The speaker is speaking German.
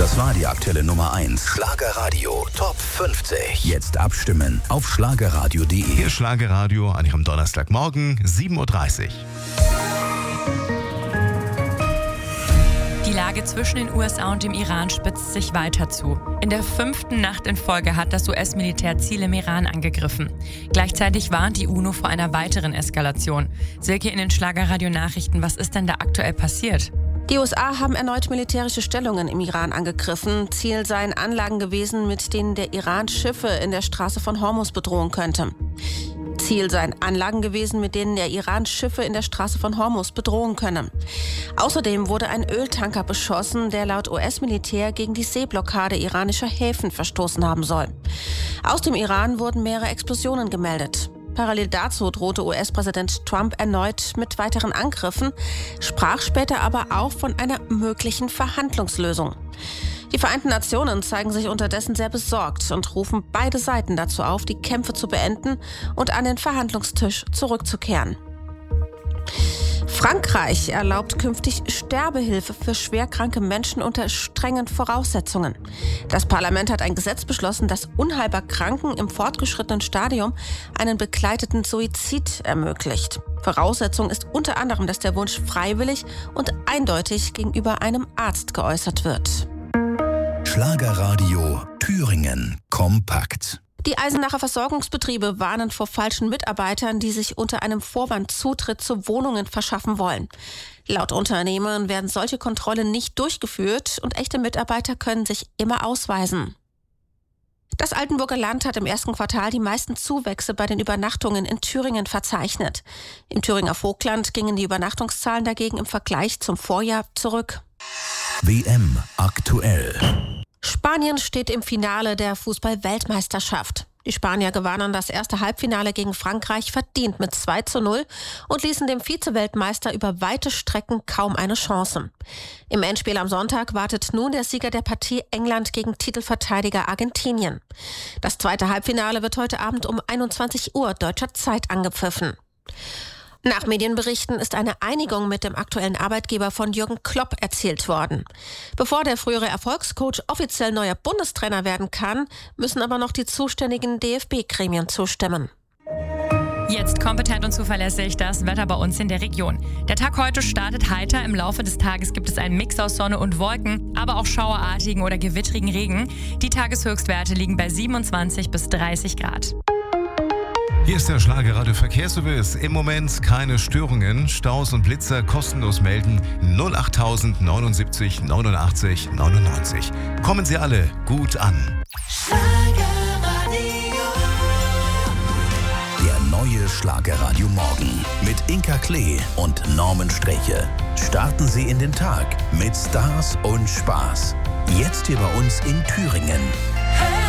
Das war die aktuelle Nummer 1. Schlagerradio Top 50. Jetzt abstimmen auf schlagerradio.de. Hier ist Schlagerradio an Ihrem Donnerstagmorgen, 7.30 Uhr. Die Lage zwischen den USA und dem Iran spitzt sich weiter zu. In der 5. Nacht in Folge hat das US-Militär Ziele im Iran angegriffen. Gleichzeitig warnt die UNO vor einer weiteren Eskalation. Silke in den Schlagerradio-Nachrichten, was ist denn da aktuell passiert? Die USA haben erneut militärische Stellungen im Iran angegriffen. Ziel seien Anlagen gewesen, mit denen der Iran Schiffe in der Straße von Hormuz bedrohen könnte. Ziel seien Anlagen gewesen, mit denen der Iran Schiffe in der Straße von Hormuz bedrohen könne. Außerdem wurde ein Öltanker beschossen, der laut US-Militär gegen die Seeblockade iranischer Häfen verstoßen haben soll. Aus dem Iran wurden mehrere Explosionen gemeldet. Parallel dazu drohte US-Präsident Trump erneut mit weiteren Angriffen, sprach später aber auch von einer möglichen Verhandlungslösung. Die Vereinten Nationen zeigen sich unterdessen sehr besorgt und rufen beide Seiten dazu auf, die Kämpfe zu beenden und an den Verhandlungstisch zurückzukehren. Frankreich erlaubt künftig Sterbehilfe für schwerkranke Menschen unter strengen Voraussetzungen. Das Parlament hat ein Gesetz beschlossen, das unheilbar Kranken im fortgeschrittenen Stadium einen begleiteten Suizid ermöglicht. Voraussetzung ist unter anderem, dass der Wunsch freiwillig und eindeutig gegenüber einem Arzt geäußert wird. Schlagerradio Thüringen kompakt. Die Eisenacher Versorgungsbetriebe warnen vor falschen Mitarbeitern, die sich unter einem Vorwand Zutritt zu Wohnungen verschaffen wollen. Laut Unternehmen werden solche Kontrollen nicht durchgeführt und echte Mitarbeiter können sich immer ausweisen. Das Altenburger Land hat im ersten Quartal die meisten Zuwächse bei den Übernachtungen in Thüringen verzeichnet. Im Thüringer Vogtland gingen die Übernachtungszahlen dagegen im Vergleich zum Vorjahr zurück. WM aktuell. Spanien steht im Finale der Fußball-Weltmeisterschaft. Die Spanier gewannen das erste Halbfinale gegen Frankreich verdient mit 2:0 und ließen dem Vize-Weltmeister über weite Strecken kaum eine Chance. Im Endspiel am Sonntag wartet nun der Sieger der Partie England gegen Titelverteidiger Argentinien. Das zweite Halbfinale wird heute Abend um 21 Uhr deutscher Zeit angepfiffen. Nach Medienberichten ist eine Einigung mit dem aktuellen Arbeitgeber von Jürgen Klopp erzielt worden. Bevor der frühere Erfolgscoach offiziell neuer Bundestrainer werden kann, müssen aber noch die zuständigen DFB-Gremien zustimmen. Jetzt kompetent und zuverlässig das Wetter bei uns in der Region. Der Tag heute startet heiter. Im Laufe des Tages gibt es einen Mix aus Sonne und Wolken, aber auch schauerartigen oder gewittrigen Regen. Die Tageshöchstwerte liegen bei 27 bis 30 Grad. Hier ist der Schlagerradio Verkehrsservice. Im Moment keine Störungen. Staus und Blitzer kostenlos melden 08000 79 89 99. Kommen Sie alle gut an. Der neue Schlagerradio Morgen mit Inka Klee und Norman Streche. Starten Sie in den Tag mit Stars und Spaß. Jetzt hier bei uns in Thüringen.